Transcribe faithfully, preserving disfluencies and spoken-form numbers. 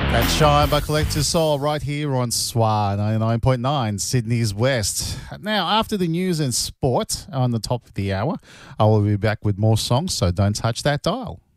That's Shine by Collector's Soul right here on S W A ninety-nine point nine, Sydney's West. Now, after the news and sport on the top of the hour, I will be back with more songs, so don't touch that dial.